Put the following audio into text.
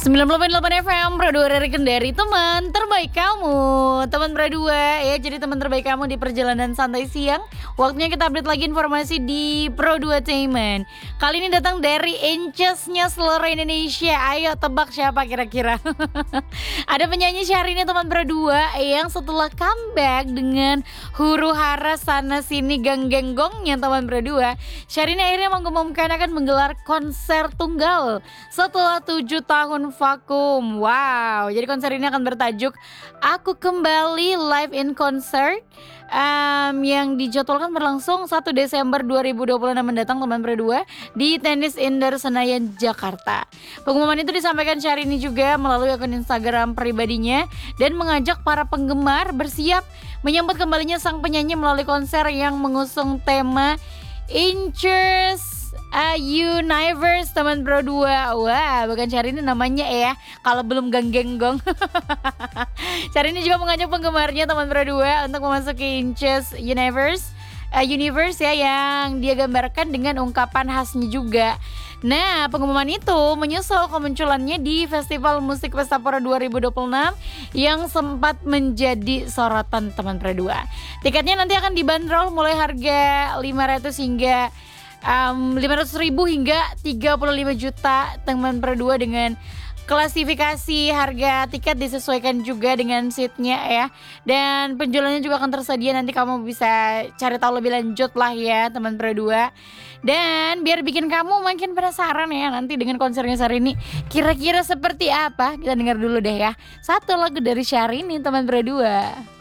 90,8 FM Pro 2 dari Kendari, teman terbaik kamu. Teman Pro 2 ya, jadi teman terbaik kamu di perjalanan santai siang. Waktunya kita update lagi informasi di Pro 2 Entertainment. Kali ini datang dari Inces-nya seluruh Indonesia. Ayo tebak siapa kira-kira. Ada penyanyi Syahrini teman Pro 2 yang setelah comeback dengan huru hara sana sini gang-geng gongnya teman Pro 2, Syahrini akhirnya mengumumkan akan menggelar konser tunggal setelah 7 tahun vakum. Wow, jadi konser ini akan bertajuk Aku Kembali Live in Concert, yang dijadwalkan berlangsung 1 Desember 2026 mendatang teman Pro 2 di Tenis Indoor Senayan, Jakarta. Pengumuman itu disampaikan Syahrini juga melalui akun Instagram pribadinya dan mengajak para penggemar bersiap menyambut kembalinya sang penyanyi melalui konser yang mengusung tema Inches Universe teman Pro 2. Wah, bukan Syahrini namanya ya, kalau belum gang-geng gong. Syahrini juga mengajak penggemarnya teman Pro 2 untuk memasuki Inches Universe ya, yang dia gambarkan dengan ungkapan khasnya juga. Nah, pengumuman itu menyusul kemunculannya di Festival Musik Pestapora 2026 yang sempat menjadi sorotan teman Pro 2. Tiketnya nanti akan dibanderol mulai harga 500 hingga 500.000 hingga 35 juta teman Pro 2, dengan klasifikasi harga tiket disesuaikan juga dengan seatnya ya, dan penjualannya juga akan tersedia, nanti kamu bisa cari tahu lebih lanjut lah ya teman Pro 2. Dan biar bikin kamu makin penasaran ya nanti dengan konsernya Syahrini kira-kira seperti apa, kita dengar dulu deh ya satu lagu dari Syahrini teman Pro 2.